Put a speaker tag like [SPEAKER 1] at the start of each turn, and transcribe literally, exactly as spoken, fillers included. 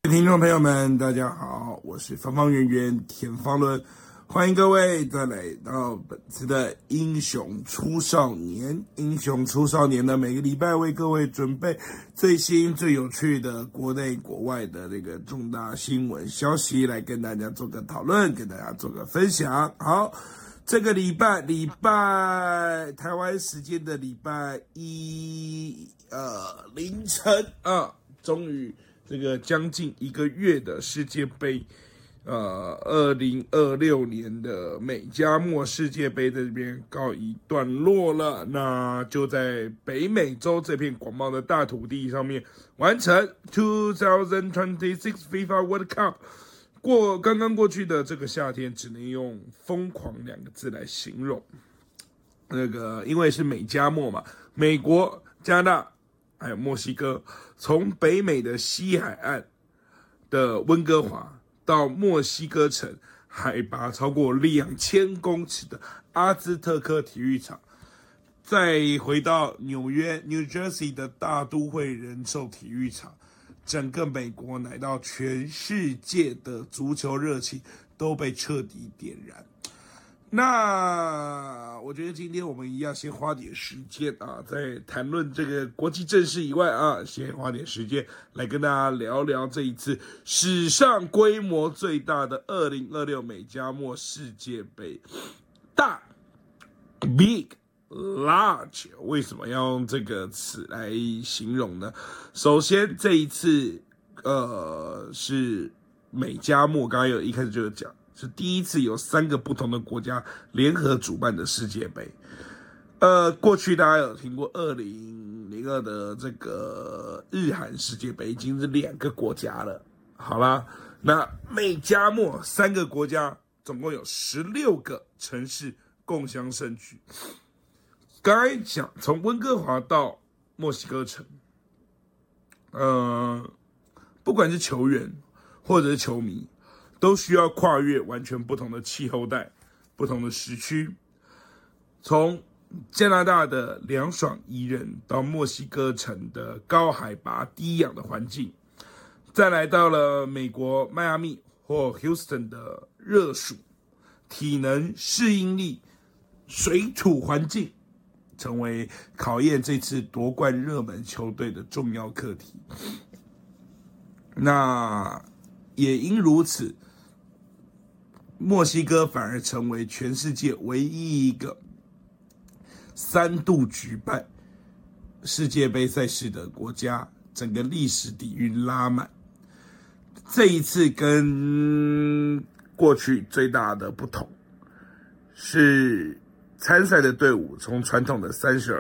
[SPEAKER 1] 听众朋友们，大家好，我是方方圆圆田方伦，欢迎各位再来到本次的英雄出少年。英雄出少年呢，每个礼拜为各位准备最新最有趣的国内国外的这个重大新闻消息，来跟大家做个讨论，跟大家做个分享。好，这个礼拜礼拜台湾时间的礼拜一呃凌晨啊，终于。这个将近一个月的世界杯，呃，二零二六年的美加墨世界杯在这边告一段落了。那就在北美洲这片广袤的大土地上面完成二零二六 FIFA World Cup。过刚刚过去的这个夏天，只能用疯狂两个字来形容。那个因为是美加墨嘛，美国、加拿大。还有墨西哥，从北美的西海岸的温哥华到墨西哥城，海拔超过两千公尺的阿兹特克体育场，再回到纽约 New Jersey 的大都会人寿体育场，整个美国乃到全世界的足球热情都被彻底点燃。那我觉得今天我们一样先花点时间啊，在谈论这个国际政事以外啊，先花点时间来跟大家聊聊这一次史上规模最大的二零二六美加墨世界杯。大 big large 为什么要用这个词来形容呢？首先这一次呃是美加墨，刚刚有一开始就有讲，是第一次有三个不同的国家联合主办的世界杯。呃，过去大家有听过二零零二的这个日韩世界杯，已经是两个国家了。好啦，那美加墨三个国家，总共有十六个城市共襄盛举。刚才讲从温哥华到墨西哥城，呃，不管是球员或者是球迷，都需要跨越完全不同的气候带、不同的时区，从加拿大的凉爽宜人到墨西哥城的高海拔低氧的环境，再来到了美国迈阿密或 Houston 的热暑，体能适应力、水土环境，成为考验这次夺冠热门球队的重要课题。那也因如此，墨西哥反而成为全世界唯一一个三度举办世界杯赛事的国家，整个历史底蕴拉满。这一次跟过去最大的不同是，参赛的队伍从传统的三十二